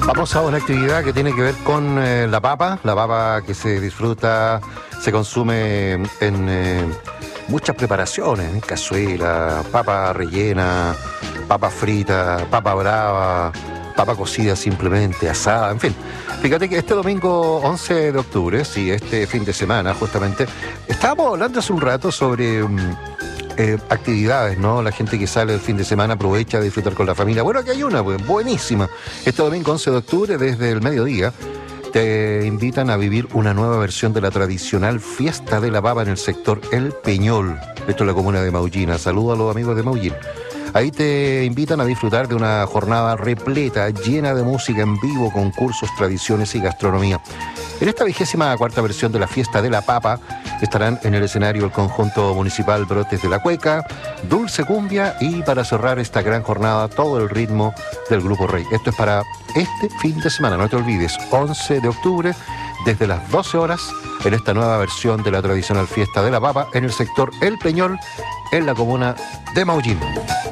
Vamos a una actividad que tiene que ver con la papa que se disfruta, se consume en muchas preparaciones, en cazuela, papa rellena, papa frita, papa brava, papa cocida simplemente, asada, en fin. Fíjate que este domingo 11 de octubre, sí, este fin de semana justamente, estábamos hablando hace un rato sobre actividades, ¿no? La gente que sale el fin de semana aprovecha de disfrutar con la familia. Bueno, aquí hay una, pues, buenísima. Este domingo 11 de octubre, desde el mediodía, te invitan a vivir una nueva versión de la tradicional fiesta de la papa en el sector El Peñol. Esto es la comuna de Maullín. Saludos a los amigos de Maullín. Ahí te invitan a disfrutar de una jornada repleta, llena de música en vivo, concursos, tradiciones y gastronomía. En esta 24ª versión de la Fiesta de la Papa estarán en el escenario el conjunto municipal Brotes de la Cueca, Dulce Cumbia y, para cerrar esta gran jornada, todo el ritmo del Grupo Rey. Esto es para este fin de semana, no te olvides, 11 de octubre, desde las 12 horas, en esta nueva versión de la tradicional Fiesta de la Papa en el sector El Peñol, en la comuna de Maullín.